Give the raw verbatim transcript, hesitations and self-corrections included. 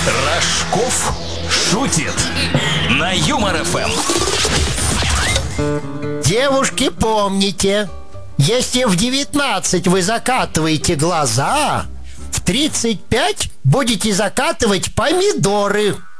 Рожков шутит на Юмор эф эм. Девушки, помните, если в девятнадцать вы закатываете глаза, в тридцать пять будете закатывать помидоры.